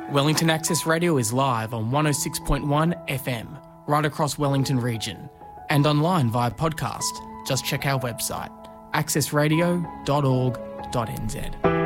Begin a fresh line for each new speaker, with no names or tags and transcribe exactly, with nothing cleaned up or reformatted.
Wellington Access Radio is live on one oh six point one F M, right across Wellington region, and online via podcast. Just check our website, access radio dot org dot n z.